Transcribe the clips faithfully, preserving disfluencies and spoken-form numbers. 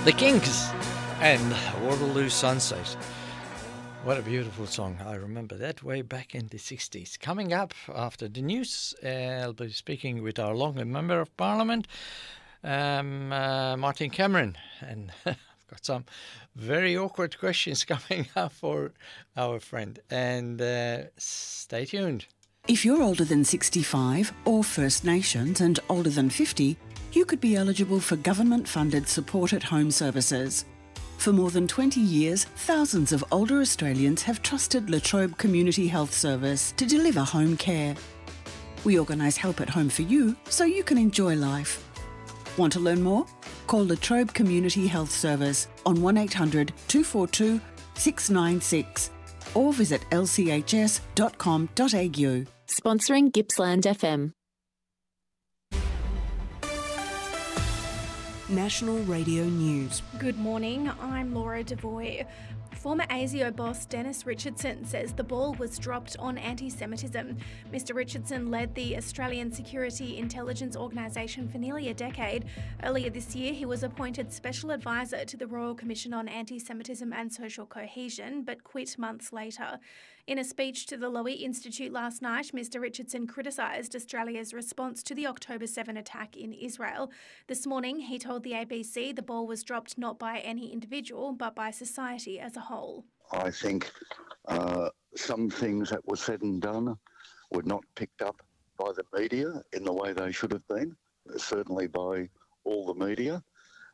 The Kinks and Waterloo Sunset. What a beautiful song. I remember that way back in the sixties. Coming up after the news, uh, I'll be speaking with our long Member of Parliament, um, uh, Martin Cameron. And I've got some very awkward questions coming up for our friend. And uh, stay tuned. If you're older than sixty-five or First Nations and older than fifty, you could be eligible for government-funded support at home services. For more than twenty years, thousands of older Australians have trusted La Trobe Community Health Service to deliver home care. We organise help at home for you so you can enjoy life. Want to learn more? Call La Trobe Community Health Service on one eight hundred two four two six nine six or visit l c h s dot com dot a u. Sponsoring Gippsland F M. National Radio News. Good morning, I'm Laura Devoy. Former ASIO boss Dennis Richardson says the ball was dropped on anti-Semitism. Mister Richardson led the Australian Security Intelligence Organisation for nearly a decade. Earlier this year, he was appointed Special Advisor to the Royal Commission on Anti-Semitism and Social Cohesion, but quit months later. In a speech to the Lowy Institute last night, Mister Richardson criticised Australia's response to the October seventh attack in Israel. This morning, he told the A B C the ball was dropped not by any individual, but by society as a whole. I think uh, some things that were said and done were not picked up by the media in the way they should have been, certainly by all the media.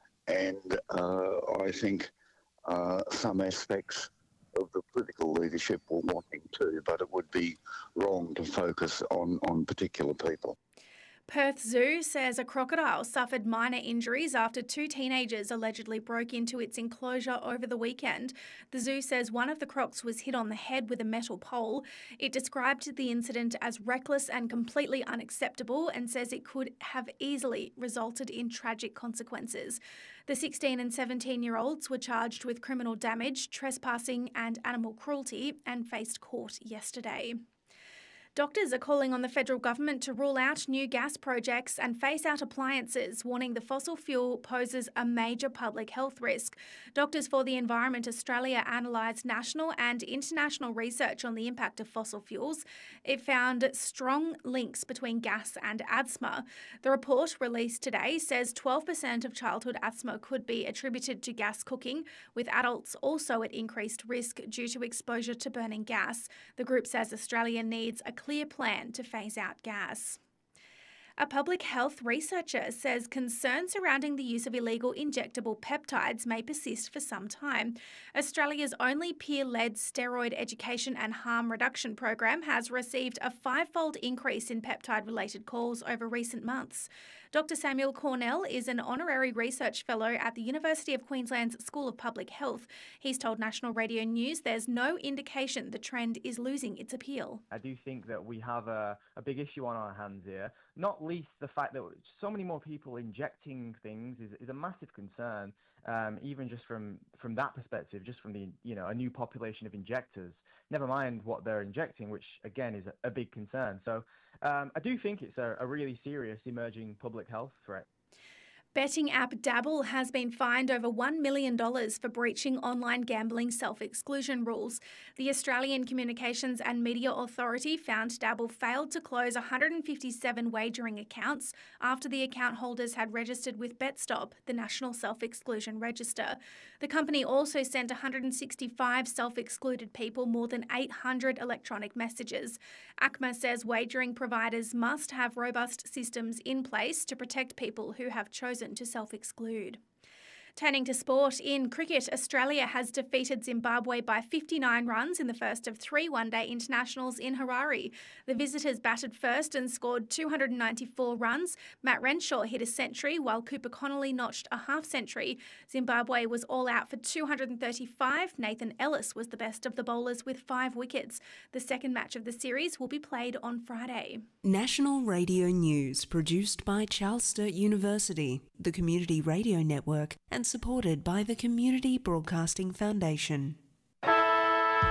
And uh, I think uh, some aspects of the political leadership were wanting to, but it would be wrong to focus on, on particular people. Perth Zoo says a crocodile suffered minor injuries after two teenagers allegedly broke into its enclosure over the weekend. The zoo says one of the crocs was hit on the head with a metal pole. It described the incident as reckless and completely unacceptable and says it could have easily resulted in tragic consequences. The sixteen and seventeen-year-olds were charged with criminal damage, trespassing and animal cruelty and faced court yesterday. Doctors are calling on the federal government to rule out new gas projects and phase out appliances, warning the fossil fuel poses a major public health risk. Doctors for the Environment Australia analysed national and international research on the impact of fossil fuels. It found strong links between gas and asthma. The report, released today, says twelve percent of childhood asthma could be attributed to gas cooking, with adults also at increased risk due to exposure to burning gas. The group says Australia needs a clear plan to phase out gas. A public health researcher says concerns surrounding the use of illegal injectable peptides may persist for some time. Australia's only peer-led steroid education and harm reduction program has received a five-fold increase in peptide-related calls over recent months. Doctor Samuel Cornell is an honorary research fellow at the University of Queensland's School of Public Health. He's told National Radio News there's no indication the trend is losing its appeal. I do think that we have a, a big issue on our hands here, not least the fact that so many more people injecting things is, is a massive concern, um, even just from, from that perspective, just from the, you know, a new population of injectors, never mind what they're injecting, which again is a, a big concern. So um, I do think it's a, a really serious emerging public health threat. Betting app Dabble has been fined over one million dollars for breaching online gambling self-exclusion rules. The Australian Communications and Media Authority found Dabble failed to close one hundred fifty-seven wagering accounts after the account holders had registered with BetStop, the National Self-Exclusion Register. The company also sent one hundred sixty-five self-excluded people more than eight hundred electronic messages. A C M A says wagering providers must have robust systems in place to protect people who have chosen to self-exclude. Turning to sport, in cricket, Australia has defeated Zimbabwe by fifty-nine runs in the first of three one-day internationals in Harare. The visitors batted first and scored two hundred ninety-four runs. Matt Renshaw hit a century, while Cooper Connolly notched a half-century. Zimbabwe was all out for two hundred thirty-five. Nathan Ellis was the best of the bowlers with five wickets. The second match of the series will be played on Friday. National Radio News, produced by Charles Sturt University, the Community Radio Network, and supported by the Community Broadcasting Foundation.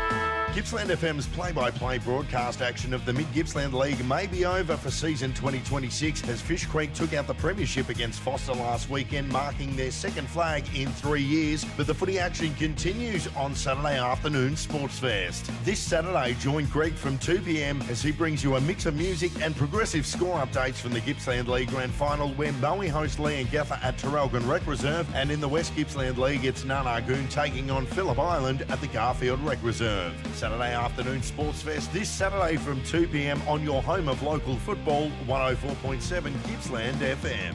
Gippsland F M's play-by-play broadcast action of the Mid-Gippsland League may be over for season twenty twenty-six as Fish Creek took out the premiership against Foster last weekend, marking their second flag in three years. But the footy action continues on Saturday afternoon Sports Fest. This Saturday, join Greg from two p m as he brings you a mix of music and progressive score updates from the Gippsland League Grand Final, where Maui host Leongatha at Terralgon Rec Reserve, and in the West Gippsland League, it's Nanagoon taking on Phillip Island at the Garfield Rec Reserve. Saturday afternoon Sports Fest this Saturday from two p m on your home of local football, one oh four point seven Gippsland F M.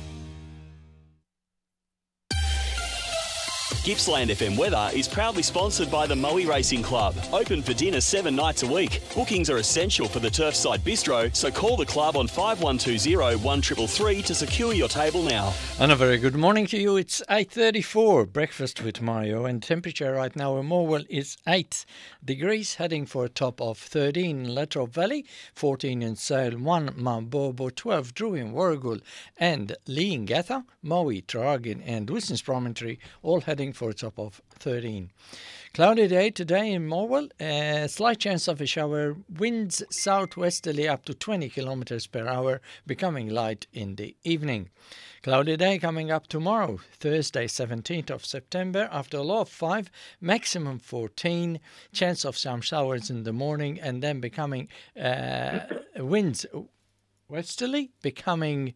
Gippsland F M weather is proudly sponsored by the Maui Racing Club. Open for dinner seven nights a week. Bookings are essential for the Turfside Bistro, so call the club on five one two zero, one three three three to secure your table now. And a very good morning to you. It's eight thirty-four, breakfast with Mario, and temperature right now in Morwell is eight degrees, heading for a top of thirteen in Latrobe Valley, fourteen in Sale, one Mount Bobo, twelve Drew in Warragul, and Leongatha, Maui, Traralgon and Wilson's Promontory, all heading for a top of thirteen. Cloudy day today in Morwell, a slight chance of a shower, winds southwesterly up to twenty kilometers per hour, becoming light in the evening. Cloudy day coming up tomorrow, Thursday seventeenth of September, after a low of five, maximum fourteen, chance of some showers in the morning, and then becoming uh, winds westerly, becoming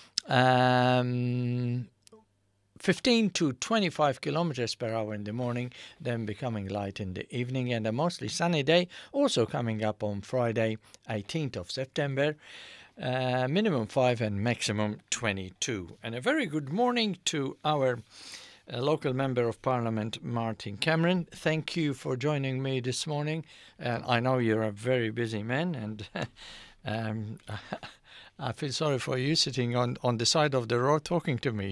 um, fifteen to twenty-five kilometers per hour in the morning, then becoming light in the evening, and a mostly sunny day also coming up on Friday, eighteenth of September. Uh, minimum five and maximum twenty-two. And a very good morning to our uh, local Member of Parliament, Martin Cameron. Thank you for joining me this morning. And I know you're a very busy man, and um, I feel sorry for you sitting on, on the side of the road talking to me.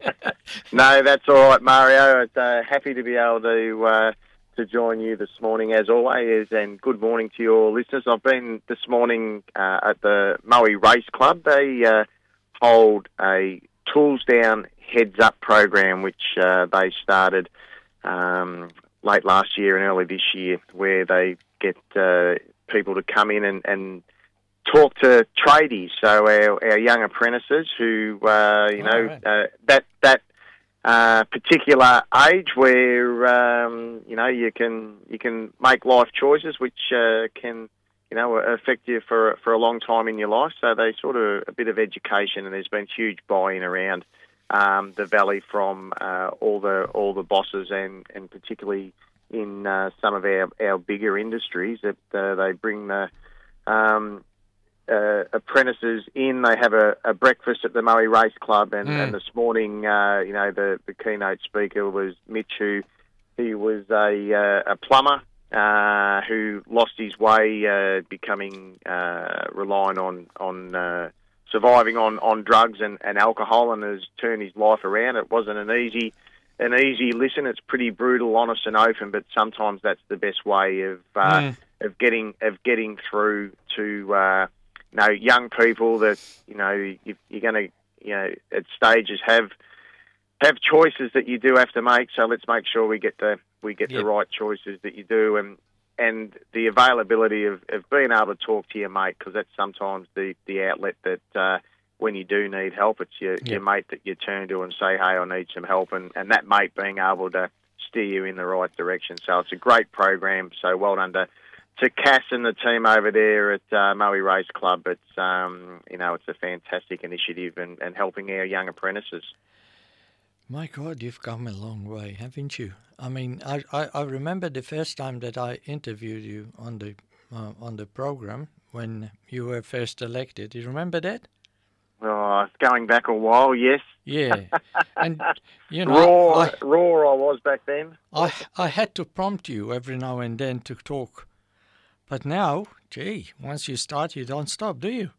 No, that's all right, Mario. It's uh, happy to be able to uh, to join you this morning, as always, and good morning to your listeners. I've been this morning uh, at the Maui Race Club. They uh, hold a Tools Down Heads Up program, which uh, they started um, late last year and early this year, where they get uh, people to come in and, and talk to tradies, so our, our young apprentices who, uh, you know, right. uh, that that uh, particular age where um, you know you can you can make life choices which uh, can you know affect you for for a long time in your life. So they sort of a bit of education, and there's been huge buy-in around um, the valley from uh, all the all the bosses, and and particularly in uh, some of our our bigger industries that uh, they bring the um, Uh, apprentices in. They have a, a breakfast at the Maui Race Club, and, mm. and this morning, uh, you know, the, the keynote speaker was Mitch, who he was a, uh, a plumber uh, who lost his way, uh, becoming uh, relying on on uh, surviving on, on drugs and, and alcohol, and has turned his life around. It wasn't an easy an easy listen. It's pretty brutal, honest, and open, but sometimes that's the best way of uh, mm. of getting of getting through to. Uh, You know, young people that, you know, you, you're going to, you know, at stages have have choices that you do have to make. So let's make sure we get the we get yep. the right choices that you do, and and the availability of, of being able to talk to your mate, because that's sometimes the, the outlet that uh, when you do need help, it's your, yep. your mate that you turn to and say, hey, I need some help, and, and that mate being able to steer you in the right direction. So it's a great program. So well done to To Cass and the team over there at uh, Maui Race Club. It's um, you know, it's a fantastic initiative, and, and helping our young apprentices. My God, you've come a long way, haven't you? I mean, I, I, I remember the first time that I interviewed you on the uh, on the program when you were first elected. Do you remember that? Oh, it's going back a while, yes. Yeah, and you know, raw, I, raw I was back then. I I had to prompt you every now and then to talk. But now, gee, once you start, you don't stop, do you?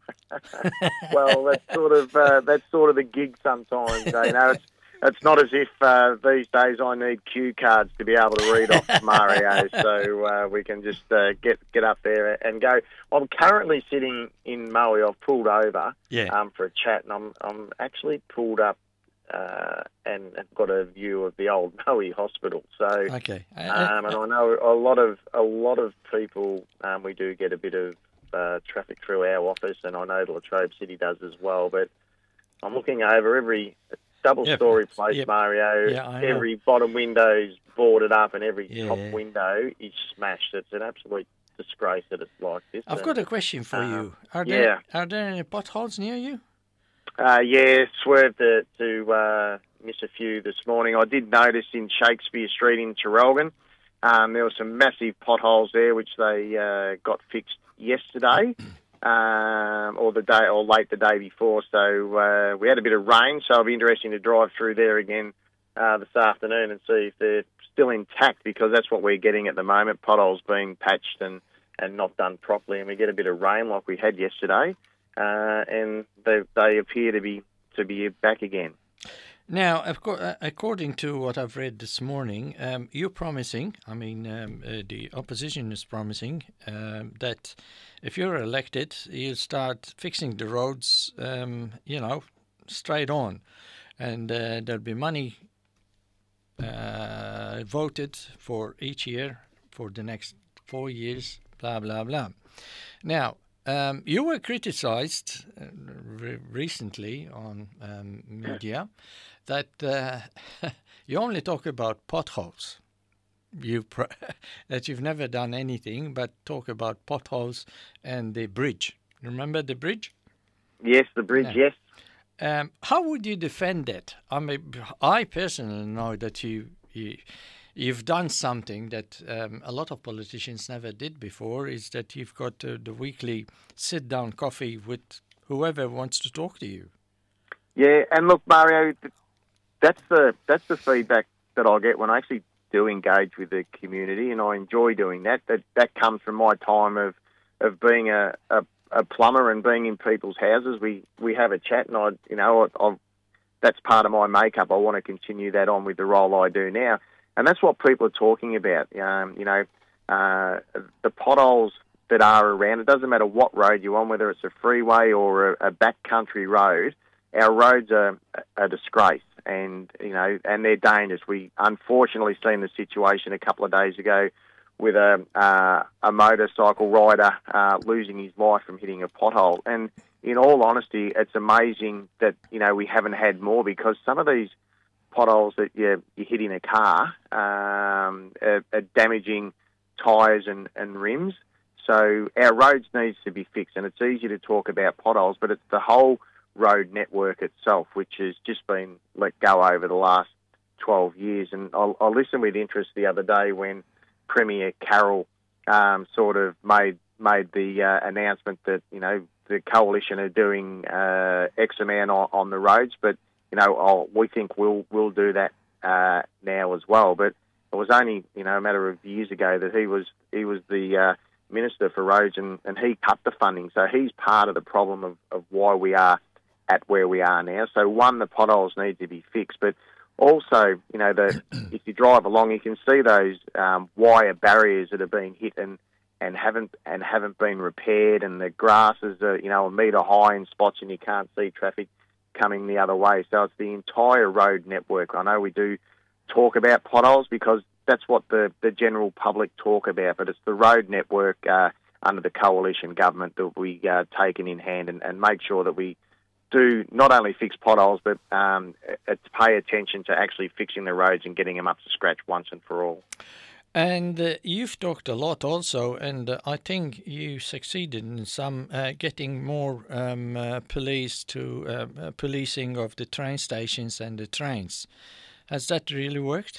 Well, that's sort of uh, that's sort of the gig sometimes. You know, it's it's not as if uh, these days I need cue cards to be able to read off Mario, so uh, we can just uh, get get up there and go. I'm currently sitting in Maui. I've pulled over yeah. um, for a chat, and I'm I'm actually pulled up uh, and have got a view of the old Moe Hospital. So, okay, uh, um, and I know a lot of a lot of people. Um, we do get a bit of uh, traffic through our office, and I know the Latrobe City does as well. But I'm looking over every double-story yep. place, yep. Mario. Yeah, I every know. bottom window's boarded up, and every yeah. top window is smashed. It's an absolute disgrace that it's like this. I've and, got a question for um, you. Are there yeah. are there any potholes near you? Uh, yeah, swerved to, to uh, miss a few this morning. I did notice in Shakespeare Street in Traralgon, um, there were some massive potholes there, which they uh, got fixed yesterday, um, or the day, or late the day before. So uh, we had a bit of rain, so it'll be interesting to drive through there again uh, this afternoon and see if they're still intact, because that's what we're getting at the moment, potholes being patched and, and not done properly, and we get a bit of rain like we had yesterday. Uh, and they they appear to be to be back again. Now, of course, according to what I've read this morning, um, you're promising. I mean, um, uh, the opposition is promising um, that if you're elected, you'll start fixing the roads. Um, you know, straight on, and uh, there'll be money uh, voted for each year for the next four years. Blah blah blah. Now. Um, you were criticized uh, re- recently on um, media that uh, you only talk about potholes. You pr- that you've never done anything but talk about potholes and the bridge. Remember the bridge? Yes, the bridge. Yeah. Yes. Um, how would you defend it? I mean, I personally know that you. you You've done something that um, a lot of politicians never did before, is that you've got uh, the weekly sit-down coffee with whoever wants to talk to you. Yeah, and look, Mario, that's the that's the feedback that I get when I actually do engage with the community, and I enjoy doing that. That that comes from my time of of being a, a, a plumber and being in people's houses. We we have a chat, and I, you know, I, I, that's part of my makeup. I want to continue that on with the role I do now. And that's what people are talking about. Um, you know, uh, the potholes that are around, it doesn't matter what road you're on, whether it's a freeway or a, a backcountry road, our roads are a disgrace, and, you know, and they're dangerous. We unfortunately seen the situation a couple of days ago with a, uh, a motorcycle rider uh, losing his life from hitting a pothole. And in all honesty, it's amazing that, you know, we haven't had more, because some of these potholes that you, you hit in a car um, are, are damaging tyres and, and rims. So our roads needs to be fixed, and it's easy to talk about potholes, but it's the whole road network itself which has just been let go over the last twelve years. And I, I listened with interest the other day when Premier Carroll um, sort of made made the uh, announcement that, you know, the coalition are doing uh, X amount on, on the roads, but you know, oh, we think we'll we'll do that uh, now as well. But it was only, you know, a matter of years ago that he was he was the uh, Minister for Roads, and, and he cut the funding. So he's part of the problem of, of why we are at where we are now. So one, the potholes need to be fixed, but also, you know, the if you drive along, you can see those um, wire barriers that are being hit and, and haven't and haven't been repaired, and the grasses are, you know, a metre high in spots, and you can't see traffic coming the other way. So it's the entire road network. I know we do talk about potholes because that's what the, the general public talk about, but it's the road network uh, under the coalition government that we uh, taken in hand and, and make sure that we do not only fix potholes, but um, it's pay attention to actually fixing the roads and getting them up to scratch once and for all. And uh, you've talked a lot also, and uh, I think you succeeded in some uh, getting more um, uh, police to uh, uh, policing of the train stations and the trains. Has that really worked?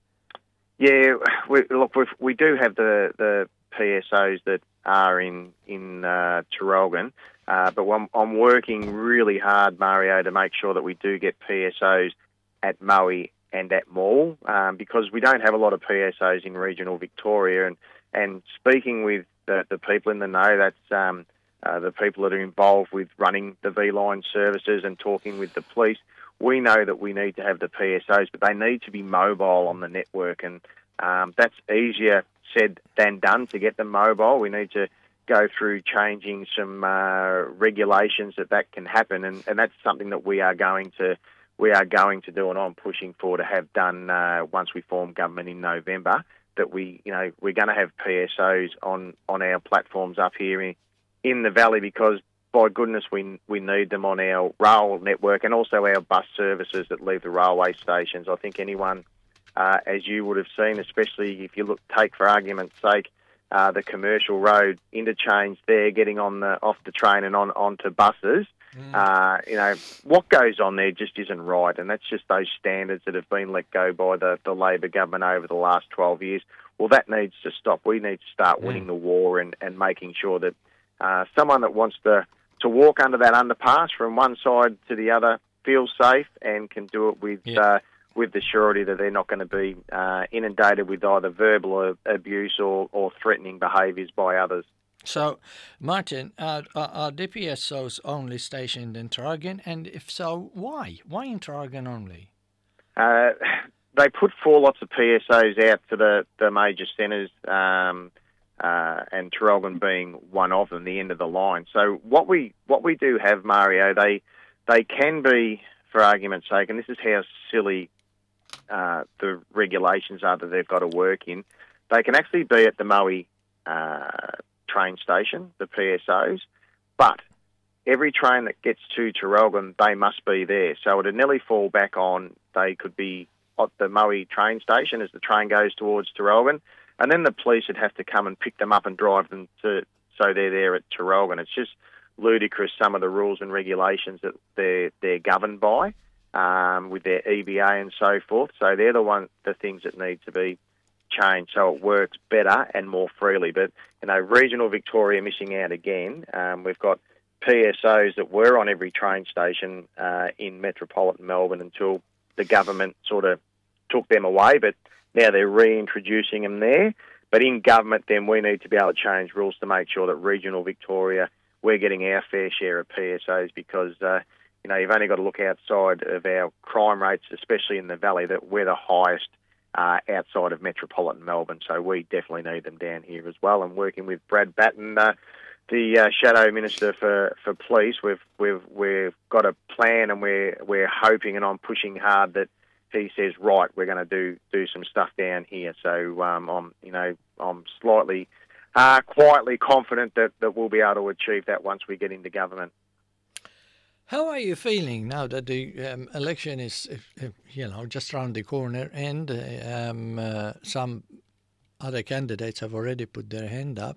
Yeah, we, look, we we do have the, the P S Os that are in in uh, Traralgon, uh, but I'm, I'm working really hard, Mario, to make sure that we do get P S Os at Moe and at Maule, um, because we don't have a lot of P S Os in regional Victoria. And, and speaking with the, the people in the know, that's um, uh, the people that are involved with running the V-Line services and talking with the police, we know that we need to have the P S Os, but they need to be mobile on the network. And um, that's easier said than done to get them mobile. We need to go through changing some uh, regulations that that can happen, and, and that's something that we are going to we are going to do, and I'm pushing for to have done uh, once we form government in November, that we, you know, we're going to have P S Os on, on our platforms up here in, in the valley, because by goodness we we need them on our rail network and also our bus services that leave the railway stations. I think anyone, uh, as you would have seen, especially if you look, take for argument's sake, uh, the commercial road interchange there, getting on the off the train and on onto buses. Mm. Uh, you know, what goes on there just isn't right, and that's just those standards that have been let go by the, the Labor government over the last twelve years. Well, that needs to stop. We need to start mm. winning the war and, and making sure that uh, someone that wants to, to walk under that underpass from one side to the other feels safe and can do it with yeah. uh, with the surety that they're not going to be uh, inundated with either verbal abuse or, or threatening behaviours by others. So, Martin, uh, are D P S Os only stationed in Traralgon? And if so, why? Why in Traralgon only? Uh, they put four lots of P S Os out to the, the major centres, um, uh, and Traralgon being one of them, the end of the line. So what we what we do have, Mario, they they can be, for argument's sake, and this is how silly uh, the regulations are that they've got to work in, they can actually be at the Maui uh train station, the P S Os, but every train that gets to Traralgon, they must be there. So it'd nearly fall back on, they could be at the Maui train station as the train goes towards Traralgon, and then the police would have to come and pick them up and drive them to, so they're there at Traralgon. It's just ludicrous, some of the rules and regulations that they're, they're governed by, um, with their E B A and so forth. So they're the one, the things that need to be change so it works better and more freely. But, you know, regional Victoria missing out again. Um, we've got P S Os that were on every train station uh, in metropolitan Melbourne until the government sort of took them away, but now they're reintroducing them there. But in government, then we need to be able to change rules to make sure that regional Victoria, we're getting our fair share of P S Os, because, uh, you know, you've only got to look outside of our crime rates, especially in the valley, that we're the highest Uh, outside of metropolitan Melbourne, so we definitely need them down here as well. And working with Brad Batten, uh, the uh, Shadow Minister for, for Police, we've we've we've got a plan, and we're we're hoping, and I'm pushing hard that he says, right, we're going to do do some stuff down here. So um, I'm you know I'm slightly uh, quietly confident that, that we'll be able to achieve that once we get into government. How are you feeling now that the um, election is, uh, you know, just around the corner, and uh, um, uh, some other candidates have already put their hand up?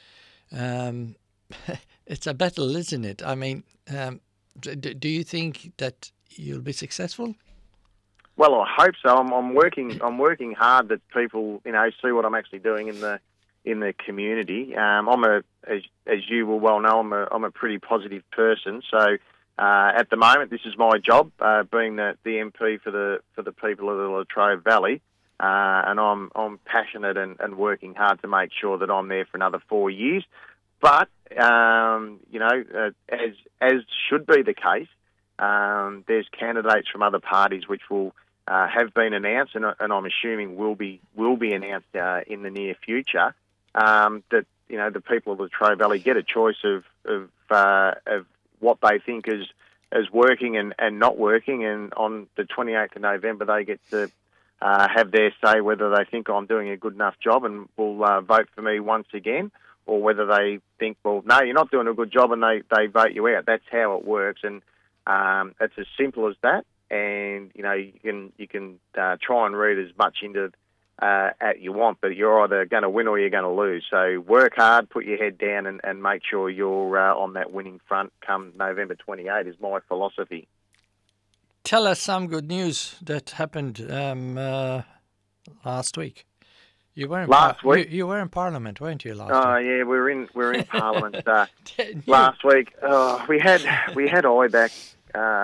Um, it's a battle, isn't it? I mean, um, do, do you think that you'll be successful? Well, I hope so. I'm, I'm working. I'm working hard that people, you know, see what I'm actually doing in the in the community. Um, I'm a, as, as you will well know, I'm a I'm a pretty positive person. So. Uh, at the moment, this is my job, uh, being the, the M P for the for the people of the Latrobe Valley, uh, and I'm I'm passionate and, and working hard to make sure that I'm there for another four years. But um, you know, uh, as as should be the case, um, there's candidates from other parties which will uh, have been announced, and, and I'm assuming will be will be announced uh, in the near future. Um, that you know, the people of the Latrobe Valley get a choice of of, uh, of what they think is is working and, and not working, and on the twenty-eighth of November they get to uh, have their say whether they think I'm doing a good enough job and will uh, vote for me once again, or whether they think, well, no, you're not doing a good job, and they, they vote you out. That's how it works, and um, it's as simple as that. And you know, you can you can uh, try and read as much into Uh, at you want, but you're either going to win or you're going to lose. So work hard, put your head down, and, and make sure you're uh, on that winning front come November twenty-eighth is my philosophy. Tell us some good news that happened um, uh, last week. You were in last par- week. You, you were in Parliament, weren't you? Last Oh week? uh, yeah, we were in we were in Parliament uh, last week. Oh, we had we had I B A C.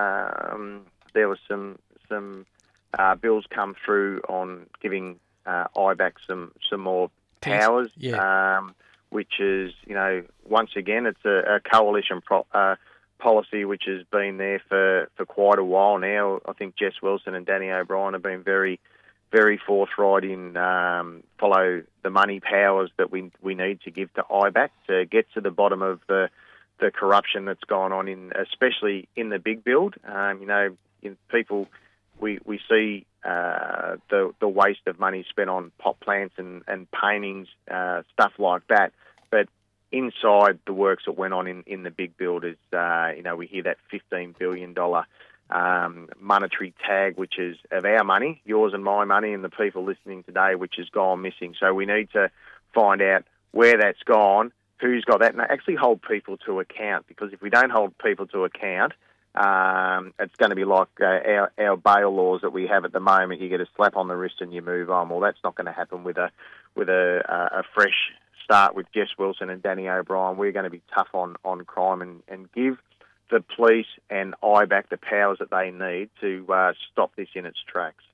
Um, there was some some uh, bills come through on giving Uh, I B A C some some more powers, yeah. um, which is, you know, once again, it's a, a coalition pro- uh, policy which has been there for, for quite a while now. I think Jess Wilson and Danny O'Brien have been very, very forthright in um, follow the money powers that we we need to give to I B A C to get to the bottom of the the corruption that's gone on in, especially in the big build. Um, you know, you know, people, we we see uh, the the waste of money spent on pot plants and and paintings, uh, stuff like that. But inside the works that went on in, in the big builders, uh, you know, we hear that fifteen billion dollars um, monetary tag, which is of our money, yours and my money, and the people listening today, which has gone missing. So we need to find out where that's gone, who's got that, and actually hold people to account. Because if we don't hold people to account, um, it's going to be like uh, our, our bail laws that we have at the moment. You get a slap on the wrist and you move on. Well, that's not going to happen with a with a, a, a fresh start with Jess Wilson and Danny O'Brien. We're going to be tough on, on crime and, and give the police and I B A C the powers that they need to uh, stop this in its tracks.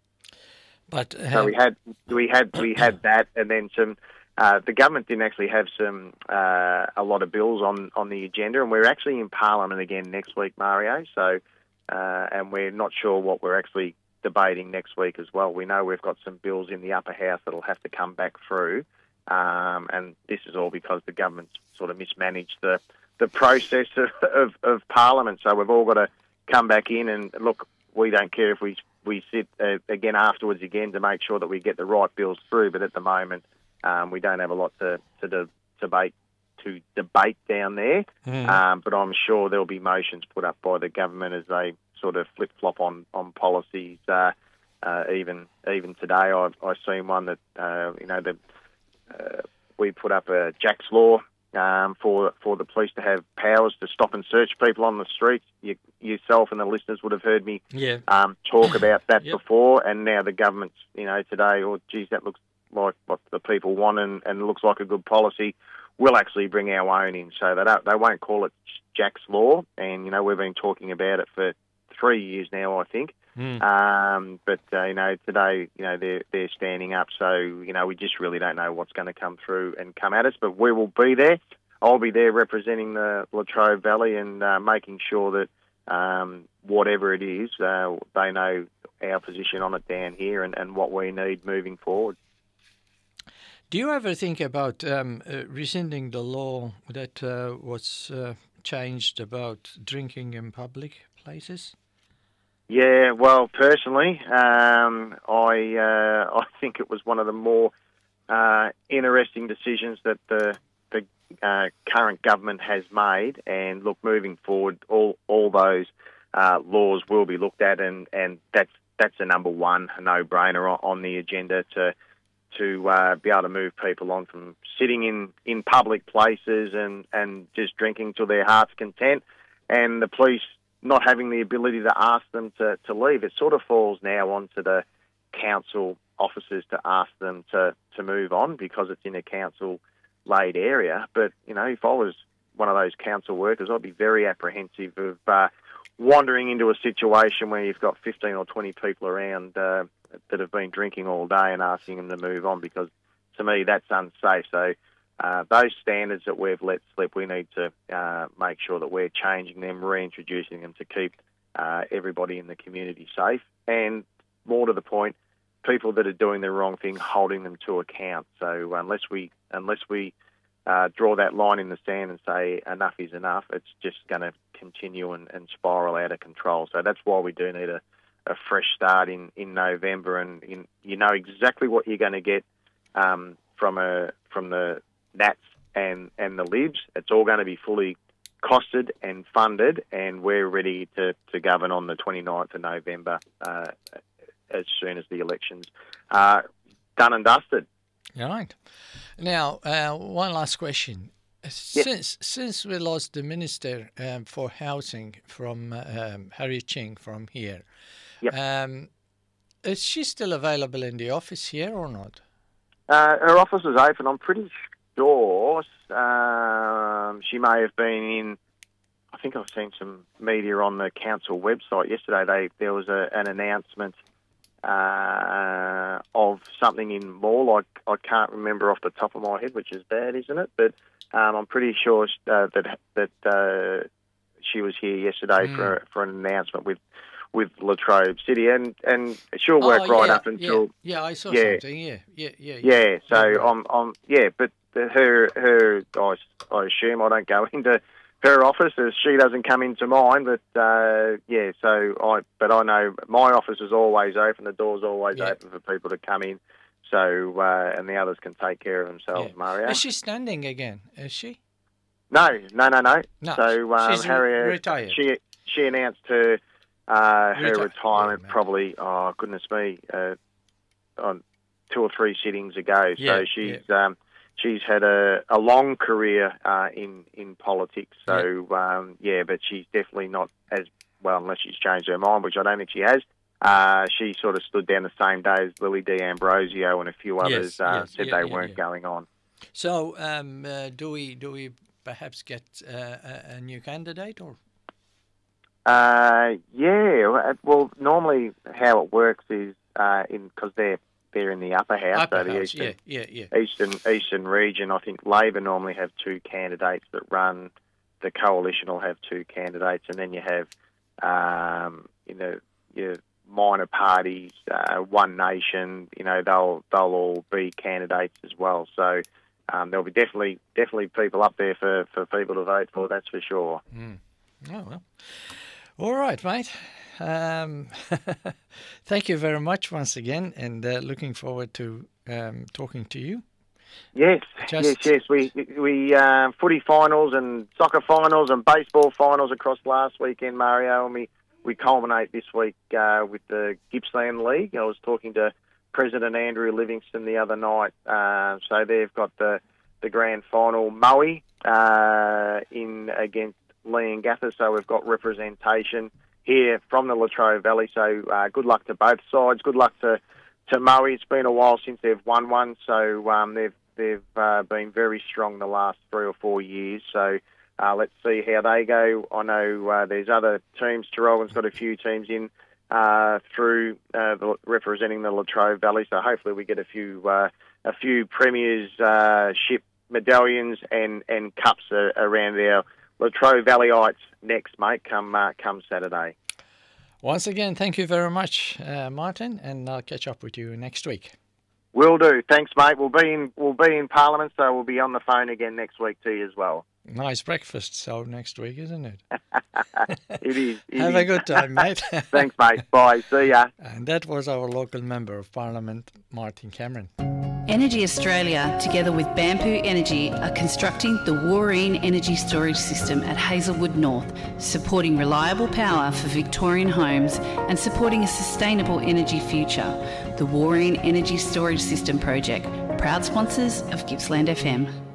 But uh, so we had we had we had that, and then some. Uh, the government didn't actually have some uh, a lot of bills on, on the agenda, and we're actually in Parliament again next week, Mario. So, uh, and we're not sure what we're actually debating next week as well. We know we've got some bills in the upper house that'll have to come back through. Um, and this is all because the government's sort of mismanaged the the process of, of, of Parliament. So we've all got to come back in and look. We don't care if we we sit uh, again afterwards again to make sure that we get the right bills through. But at the moment, um, we don't have a lot to to de- debate to debate down there. Mm. Um, but I'm sure there'll be motions put up by the government as they sort of flip flop on on policies. Uh, uh, even even today, I've I seen one that uh, you know the. Uh, we put up a Jack's Law um, for for the police to have powers to stop and search people on the streets. You, yourself and the listeners would have heard me yeah. um, talk about that yep. before, and now the government's, you know, today, oh, geez, that looks like what the people want and, and looks like a good policy. We'll actually bring our own in, so they don't, they won't call it Jack's Law, and, you know, we've been talking about it for three years now, I think. Mm. Um, but, uh, you know, today, you know, they're, they're standing up. So, you know, we just really don't know what's going to come through and come at us. But we will be there. I'll be there representing the Latrobe Valley and uh, making sure that um, whatever it is, uh, they know our position on it down here and, and what we need moving forward. Do you ever think about um, uh, rescinding the law that uh, was uh, changed about drinking in public places? Yeah, well, personally, um, I uh, I think it was one of the more uh, interesting decisions that the the uh, current government has made. And look, moving forward, all all those uh, laws will be looked at, and, and that's that's a number one, a no-brainer on, on the agenda to to uh, be able to move people on from sitting in, in public places and, and just drinking to their heart's content, and the police not having the ability to ask them to, to leave. It sort of falls now onto the council officers to ask them to, to move on because it's in a council-laid area. But, you know, if I was one of those council workers, I'd be very apprehensive of uh, wandering into a situation where you've got fifteen or twenty people around uh, that have been drinking all day and asking them to move on, because to me that's unsafe. So Uh, those standards that we've let slip, we need to uh, make sure that we're changing them, reintroducing them to keep uh, everybody in the community safe. And more to the point, people that are doing the wrong thing, holding them to account. So unless we unless we uh, draw that line in the sand and say enough is enough, it's just going to continue and, and spiral out of control. So that's why we do need a, a fresh start in, in November, and in, you know exactly what you're going to get um, from a from the Nats and, and the Libs. It's all going to be fully costed and funded, and we're ready to, to govern on the twenty-ninth of November uh, as soon as the election's uh, done and dusted. Right. Now, uh, one last question. Since yes. since we lost the Minister um, for Housing from uh, um, Harry Ching from here, yep. um, is she still available in the office here or not? Uh, her office is open. I'm pretty sure. Sure. Um, she may have been in, I think I've seen some media on the council website yesterday. They, there was a, an announcement uh, of something in Mall. I, I can't remember off the top of my head, which is bad, isn't it? But um, I'm pretty sure uh, that that uh, she was here yesterday mm. for for an announcement with with Latrobe City, and, and she'll work oh, right yeah, up until yeah, yeah I saw yeah. something yeah yeah yeah yeah. yeah so yeah. I'm I'm yeah, but her her I, I assume I don't go into her office, as she doesn't come into mine. But uh, yeah, so I, but I know my office is always open. The door's always Yeah. open for people to come in. So uh, and the others can take care of themselves, Yeah. Mario. Is she standing again? Is she? No, no, no, no. No, so um, she's re- Harriet, retired. she she announced her uh, her Reti- retirement yeah, man. probably. Oh goodness me, uh, on two or three sittings ago. Yeah, so she's um, she's had a, a long career uh, in in politics. So yeah. Um, yeah, but she's definitely not as well, unless she's changed her mind, which I don't think she has. Uh, she sort of stood down the same day as Lily D'Ambrosio and a few others Yes, uh, yes, said yeah, they yeah, weren't yeah. going on. So um, uh, do we do we perhaps get uh, a, a new candidate or? Uh, yeah. Well, normally how it works is uh, in because they're they're in the upper house, Upper so the house, eastern, yeah, yeah, yeah. eastern eastern region. I think Labor normally have two candidates that run. The coalition will have two candidates, and then you have um, you know your minor parties, uh, One Nation. You know they'll they'll all be candidates as well. So. Um, there'll be definitely definitely people up there for, for people to vote for, that's for sure. Mm. Oh, well. All right, mate. Um, thank you very much once again, and uh, looking forward to um, talking to you. Yes, Just- yes, yes. We we uh, footy finals and soccer finals and baseball finals across last weekend, Mario, and we, we culminate this week uh, with the Gippsland League. I was talking to President Andrew Livingston the other night. Uh, so they've got the the grand final, Maui, uh, in against Leongatha. So we've got representation here from the Latrobe Valley. So uh, good luck to both sides. Good luck to to Maui. It's been a while since they've won one. So um, they've they've uh, been very strong the last three or four years. So uh, let's see how they go. I know uh, there's other teams. Tarroggan's got a few teams in. Uh, through uh, the, representing the Latrobe Valley, so hopefully we get a few uh, a few premiers uh, ship medallions and, and cups uh, around our Latrobe Valleyites next, mate. Come uh, come Saturday. Once again, thank you very much, uh, Martin, and I'll catch up with you next week. Will do. Thanks, mate. We'll be in we'll be in Parliament, so we'll be on the phone again next week to you as well. Nice breakfast, so next week, isn't it? It is. It Have is. a good time, mate. Thanks, mate. Bye. See ya. And that was our local member of Parliament, Martin Cameron. Energy Australia, together with Bamboo Energy, are constructing the Wooreen Energy Storage System at Hazelwood North, supporting reliable power for Victorian homes and supporting a sustainable energy future. The Wooreen Energy Storage System project, proud sponsors of Gippsland F M.